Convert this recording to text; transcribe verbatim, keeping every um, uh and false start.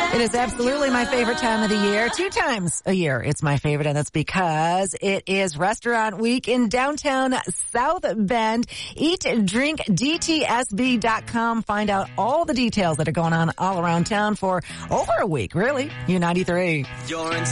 It is absolutely my favorite time of the year. Two times a year it's my favorite, and that's because it is Restaurant Week in downtown South Bend. Eat, drink, D T S B dot com. Find out all the details that are going on all around town for over a week, really. U ninety-three. You're in